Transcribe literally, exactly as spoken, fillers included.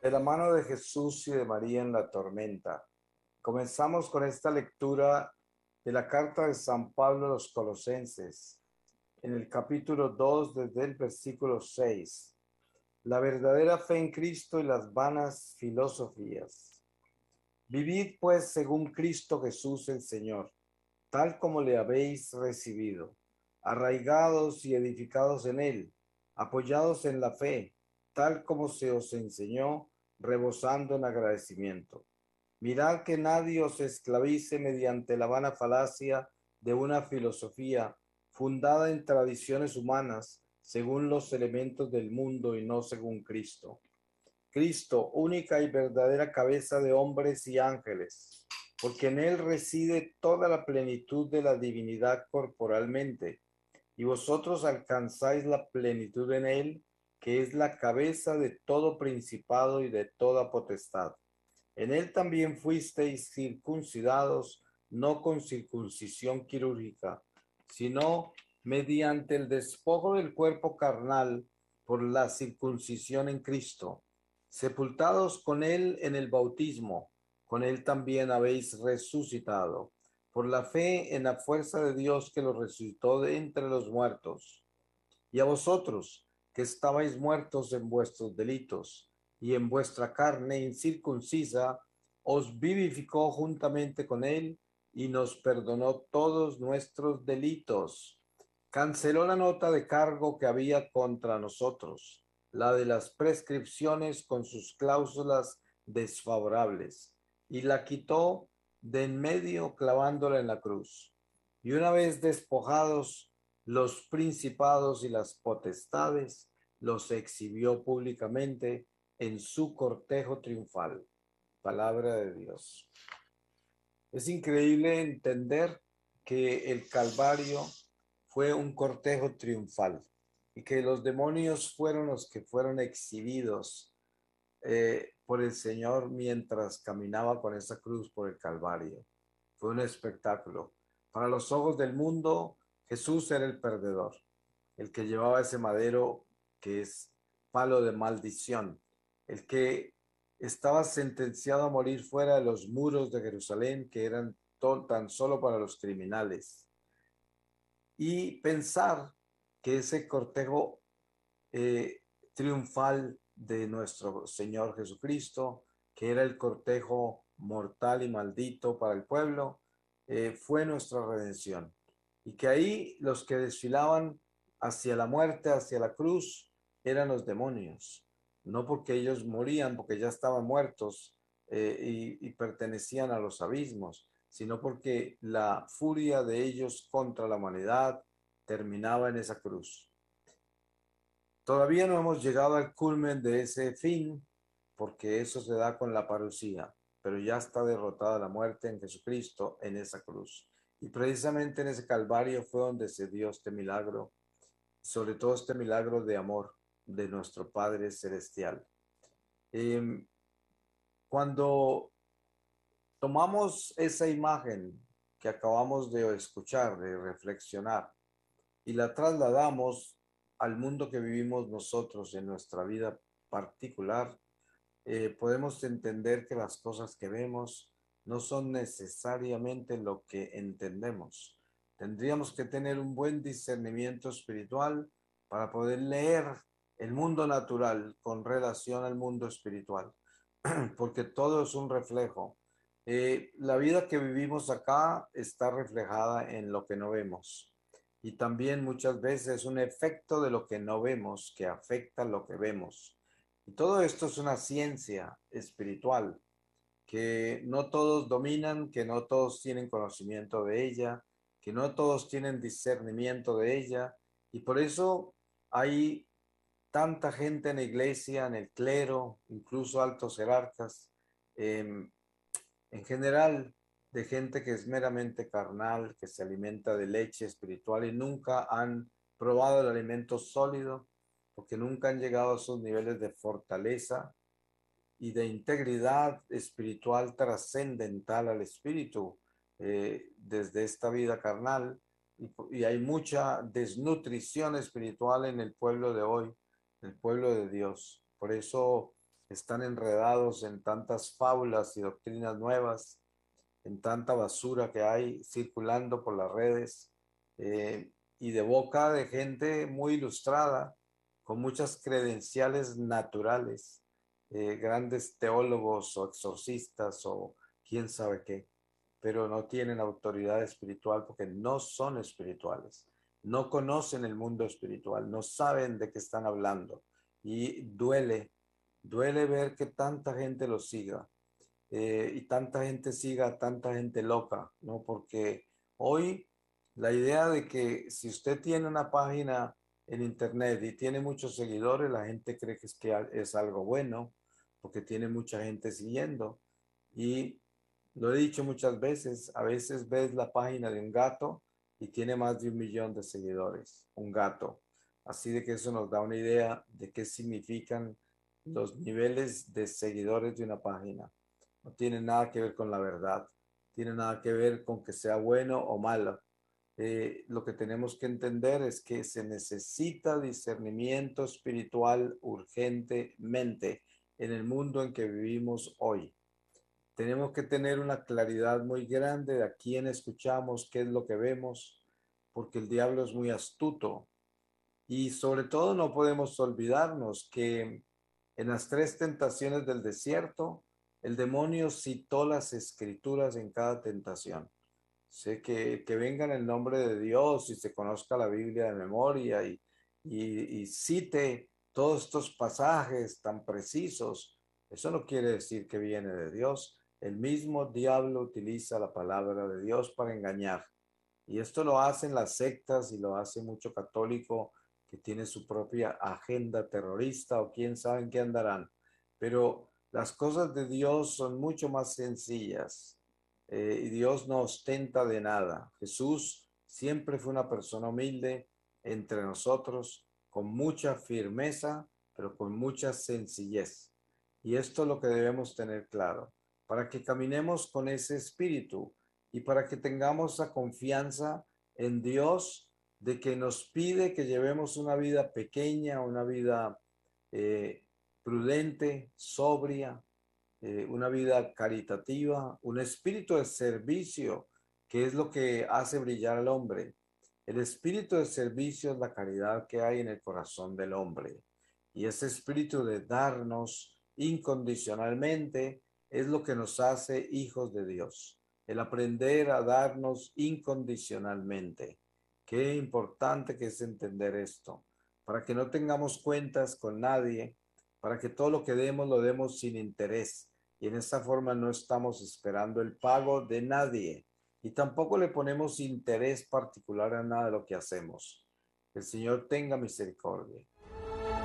De la mano de Jesús y de María en la tormenta. Comenzamos con esta lectura de la carta de San Pablo a los Colosenses, en el capítulo dos, desde el versículo seis. La verdadera fe en Cristo y las vanas filosofías. Vivid pues según Cristo Jesús el Señor, tal como le habéis recibido, arraigados y edificados en él, apoyados en la fe, tal como se os enseñó, rebosando en agradecimiento. Mirad que nadie os esclavice mediante la vana falacia de una filosofía fundada en tradiciones humanas, según los elementos del mundo y no según Cristo. Cristo, única y verdadera cabeza de hombres y ángeles, porque en él reside toda la plenitud de la divinidad corporalmente, y vosotros alcanzáis la plenitud en él, que es la cabeza de todo principado y de toda potestad. En él también fuisteis circuncidados, no con circuncisión quirúrgica, sino mediante el despojo del cuerpo carnal por la circuncisión en Cristo, sepultados con él en el bautismo, con él también habéis resucitado, por la fe en la fuerza de Dios que lo resucitó de entre los muertos. Y a vosotros, que estabais muertos en vuestros delitos y en vuestra carne incircuncisa, os vivificó juntamente con él y nos perdonó todos nuestros delitos. Canceló la nota de cargo que había contra nosotros, la de las prescripciones con sus cláusulas desfavorables, y la quitó de en medio clavándola en la cruz. Y una vez despojados los principados y las potestades, los exhibió públicamente en su cortejo triunfal. Palabra de Dios. Es increíble entender que el Calvario fue un cortejo triunfal y que los demonios fueron los que fueron exhibidos eh, por el Señor mientras caminaba con esa cruz por el Calvario. Fue un espectáculo. Para los ojos del mundo, Jesús era el perdedor, el que llevaba ese madero que es palo de maldición, el que estaba sentenciado a morir fuera de los muros de Jerusalén, que eran tan solo para los criminales. Y pensar que ese cortejo eh, triunfal de nuestro Señor Jesucristo, que era el cortejo mortal y maldito para el pueblo, eh, fue nuestra redención. Y que ahí los que desfilaban hacia la muerte, hacia la cruz, eran los demonios. No porque ellos morían, porque ya estaban muertos eh, y, y pertenecían a los abismos, sino porque la furia de ellos contra la humanidad terminaba en esa cruz. Todavía no hemos llegado al culmen de ese fin, porque eso se da con la parucía, pero ya está derrotada la muerte en Jesucristo en esa cruz. Y precisamente en ese Calvario fue donde se dio este milagro, sobre todo este milagro de amor de nuestro Padre Celestial. Eh, Cuando tomamos esa imagen que acabamos de escuchar, de reflexionar, y la trasladamos al mundo que vivimos nosotros en nuestra vida particular, eh, podemos entender que las cosas que vemos no son necesariamente lo que entendemos. Tendríamos que tener un buen discernimiento espiritual para poder leer el mundo natural con relación al mundo espiritual, porque todo es un reflejo. Eh, la vida que vivimos acá está reflejada en lo que no vemos y también muchas veces es un efecto de lo que no vemos que afecta lo que vemos. Y todo esto es una ciencia espiritual que no todos dominan, que no todos tienen conocimiento de ella, que no todos tienen discernimiento de ella. Y por eso hay tanta gente en la iglesia, en el clero, incluso altos jerarcas, eh, en general de gente que es meramente carnal, que se alimenta de leche espiritual y nunca han probado el alimento sólido, porque nunca han llegado a esos niveles de fortaleza y de integridad espiritual trascendental al espíritu eh, desde esta vida carnal. Y, y hay mucha desnutrición espiritual en el pueblo de hoy, el pueblo de Dios. Por eso están enredados en tantas fábulas y doctrinas nuevas, en tanta basura que hay circulando por las redes, eh, y de boca de gente muy ilustrada, con muchas credenciales naturales, eh, grandes teólogos o exorcistas o quién sabe qué, pero no tienen autoridad espiritual porque no son espirituales, no conocen el mundo espiritual, no saben de qué están hablando y duele, duele ver que tanta gente los siga, eh, y tanta gente siga a tanta gente loca, ¿no? Porque hoy la idea de que si usted tiene una página en internet y tiene muchos seguidores, la gente cree que es, que es algo bueno, porque tiene mucha gente siguiendo. Y lo he dicho muchas veces, a veces ves la página de un gato y tiene más de un millón de seguidores, un gato. Así de que eso nos da una idea de qué significan los niveles de seguidores de una página. No tiene nada que ver con la verdad, tiene nada que ver con que sea bueno o malo. Eh, lo que tenemos que entender es que se necesita discernimiento espiritual urgentemente en el mundo en que vivimos hoy. Tenemos que tener una claridad muy grande de a quién escuchamos, qué es lo que vemos, porque el diablo es muy astuto. Y sobre todo no podemos olvidarnos que en las tres tentaciones del desierto, el demonio citó las escrituras en cada tentación. Sé que, que venga en el nombre de Dios y se conozca la Biblia de memoria y, y, y cite todos estos pasajes tan precisos. Eso no quiere decir que viene de Dios. El mismo diablo utiliza la palabra de Dios para engañar. Y esto lo hacen las sectas y lo hace mucho católico que tiene su propia agenda terrorista o quién sabe en qué andarán. Pero las cosas de Dios son mucho más sencillas, eh, y Dios no ostenta de nada. Jesús siempre fue una persona humilde entre nosotros, con mucha firmeza, pero con mucha sencillez. Y esto es lo que debemos tener claro, para que caminemos con ese espíritu y para que tengamos esa confianza en Dios de que nos pide que llevemos una vida pequeña, una vida eh, prudente, sobria, eh, una vida caritativa, un espíritu de servicio, que es lo que hace brillar al hombre. El espíritu de servicio es la caridad que hay en el corazón del hombre. Y ese espíritu de darnos incondicionalmente es lo que nos hace hijos de Dios. El aprender a darnos incondicionalmente. Qué importante que es entender esto, para que no tengamos cuentas con nadie, para que todo lo que demos lo demos sin interés. Y en esta forma no estamos esperando el pago de nadie y tampoco le ponemos interés particular a nada de lo que hacemos. Que el Señor tenga misericordia.